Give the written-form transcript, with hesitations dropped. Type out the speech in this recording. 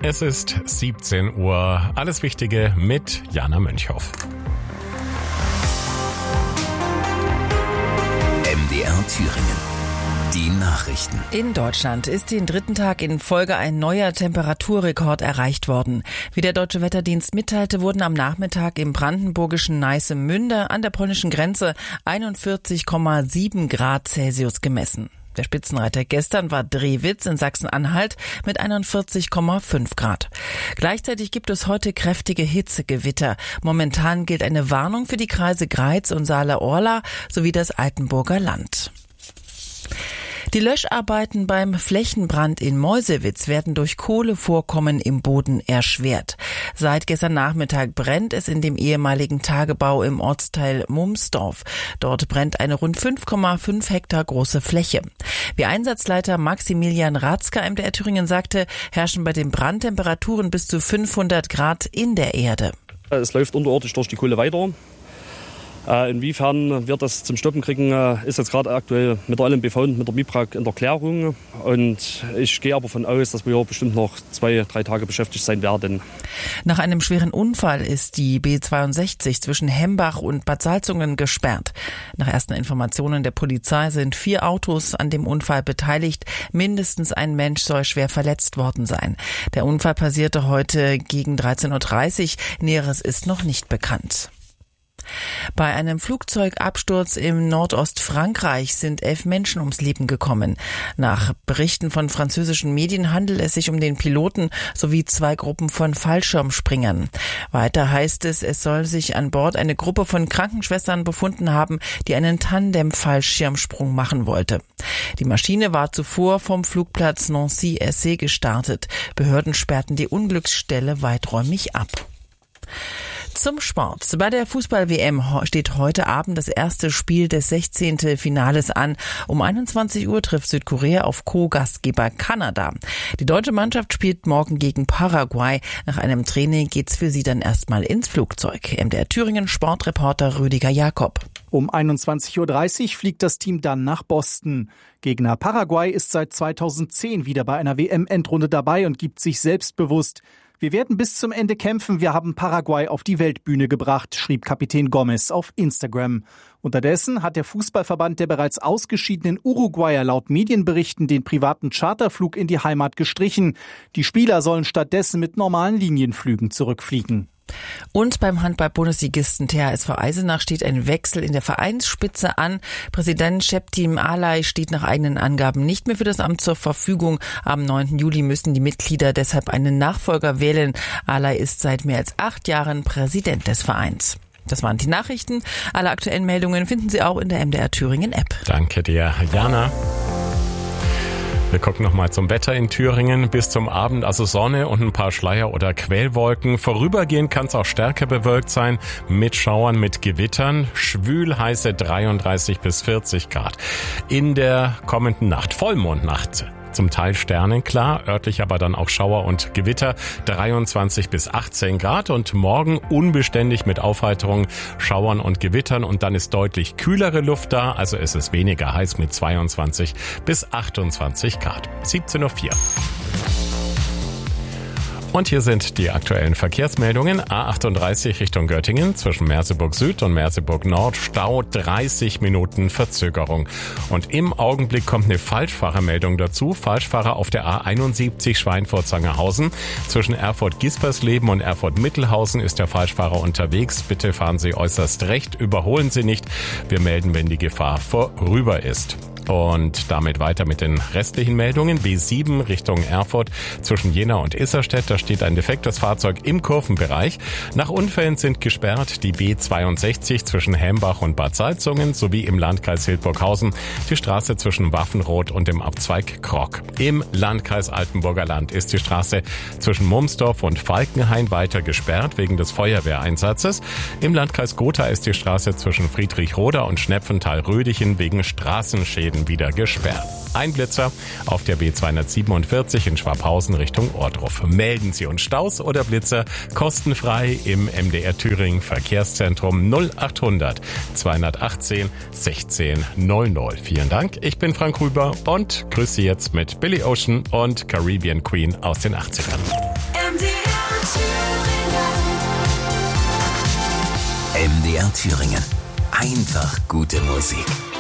Es ist 17 Uhr. Alles Wichtige mit Jana Mönchhoff. MDR Thüringen. Die Nachrichten. In Deutschland ist den dritten Tag in Folge ein neuer Temperaturrekord erreicht worden. Wie der Deutsche Wetterdienst mitteilte, wurden am Nachmittag im brandenburgischen Neissemünde an der polnischen Grenze 41,7 Grad Celsius gemessen. Der Spitzenreiter gestern war Drewitz in Sachsen-Anhalt mit 41,5 Grad. Gleichzeitig gibt es heute kräftige Hitzegewitter. Momentan gilt eine Warnung für die Kreise Greiz und Saale-Orla sowie das Altenburger Land. Die Löscharbeiten beim Flächenbrand in Meuselwitz werden durch Kohlevorkommen im Boden erschwert. Seit gestern Nachmittag brennt es in dem ehemaligen Tagebau im Ortsteil Mumsdorf. Dort brennt eine rund 5,5 Hektar große Fläche. Wie Einsatzleiter Maximilian Ratzka MDR Thüringen sagte, herrschen bei den Brandtemperaturen bis zu 500 Grad in der Erde. Es läuft unterirdisch durch die Kohle weiter. Inwiefern wir das zum Stoppen kriegen, ist jetzt gerade aktuell mit der LMBV und mit der MIPRAG in der Klärung. Und ich gehe aber davon aus, dass wir bestimmt noch 2-3 Tage beschäftigt sein werden. Nach einem schweren Unfall ist die B62 zwischen Hembach und Bad Salzungen gesperrt. Nach ersten Informationen der Polizei sind 4 Autos an dem Unfall beteiligt. Mindestens ein Mensch soll schwer verletzt worden sein. Der Unfall passierte heute gegen 13.30 Uhr. Näheres ist noch nicht bekannt. Bei einem Flugzeugabsturz im Nordostfrankreich sind 11 Menschen ums Leben gekommen. Nach Berichten von französischen Medien handelt es sich um den Piloten sowie 2 Gruppen von Fallschirmspringern. Weiter heißt es, es soll sich an Bord eine Gruppe von Krankenschwestern befunden haben, die einen Tandem-Fallschirmsprung machen wollte. Die Maschine war zuvor vom Flugplatz Nancy-Essay gestartet. Behörden sperrten die Unglücksstelle weiträumig ab. Zum Sport. Bei der Fußball-WM steht heute Abend das erste Spiel des 16. Finales an. Um 21 Uhr trifft Südkorea auf Co-Gastgeber Kanada. Die deutsche Mannschaft spielt morgen gegen Paraguay. Nach einem Training geht's für sie dann erstmal ins Flugzeug. MDR Thüringen Sportreporter Rüdiger Jakob. Um 21.30 Uhr fliegt das Team dann nach Boston. Gegner Paraguay ist seit 2010 wieder bei einer WM-Endrunde dabei und gibt sich selbstbewusst. Wir werden bis zum Ende kämpfen, wir haben Paraguay auf die Weltbühne gebracht, schrieb Kapitän Gomez auf Instagram. Unterdessen hat der Fußballverband der bereits ausgeschiedenen Uruguayer laut Medienberichten den privaten Charterflug in die Heimat gestrichen. Die Spieler sollen stattdessen mit normalen Linienflügen zurückfliegen. Und beim Handball-Bundesligisten THSV Eisenach steht ein Wechsel in der Vereinsspitze an. Präsident Şeptim Alay steht nach eigenen Angaben nicht mehr für das Amt zur Verfügung. Am 9. Juli müssen die Mitglieder deshalb einen Nachfolger wählen. Alay ist seit mehr als 8 Jahren Präsident des Vereins. Das waren die Nachrichten. Alle aktuellen Meldungen finden Sie auch in der MDR Thüringen App. Danke dir, Jana. Wir gucken nochmal zum Wetter in Thüringen. Bis zum Abend also Sonne und ein paar Schleier- oder Quellwolken. Vorübergehend kann es auch stärker bewölkt sein mit Schauern, mit Gewittern. Schwül heiße 33 bis 40 Grad. In der kommenden Nacht, Vollmondnacht, zum Teil sternenklar, örtlich aber dann auch Schauer und Gewitter, 23 bis 18 Grad und morgen unbeständig mit Aufheiterung, Schauern und Gewittern und dann ist deutlich kühlere Luft da, also es ist weniger heiß mit 22 bis 28 Grad. 17.04 Uhr. Und hier sind die aktuellen Verkehrsmeldungen. A38 Richtung Göttingen zwischen Merseburg Süd und Merseburg Nord. Stau, 30 Minuten Verzögerung. Und im Augenblick kommt eine Falschfahrermeldung dazu. Falschfahrer auf der A71 Schweinfurt-Sangerhausen. Zwischen Erfurt-Gispersleben und Erfurt-Mittelhausen ist der Falschfahrer unterwegs. Bitte fahren Sie äußerst recht, überholen Sie nicht. Wir melden, wenn die Gefahr vorüber ist. Und damit weiter mit den restlichen Meldungen. B7 Richtung Erfurt zwischen Jena und Isserstedt. Da steht ein defektes Fahrzeug im Kurvenbereich. Nach Unfällen sind gesperrt die B62 zwischen Hembach und Bad Salzungen sowie im Landkreis Hildburghausen die Straße zwischen Waffenroth und dem Abzweig Krock. Im Landkreis Altenburger Land ist die Straße zwischen Mumsdorf und Falkenhain weiter gesperrt wegen des Feuerwehreinsatzes. Im Landkreis Gotha ist die Straße zwischen Friedrichroda und Schnepfenthal-Rödichen wegen Straßenschäden wieder gesperrt. Ein Blitzer auf der B247 in Schwabhausen Richtung Ohrdruf. Melden Sie uns Staus oder Blitzer kostenfrei im MDR Thüringen Verkehrszentrum 0800 218 16 00. Vielen Dank, ich bin Frank Rüber und grüße Sie jetzt mit Billy Ocean und Caribbean Queen aus den 80ern. MDR Thüringen. Einfach gute Musik.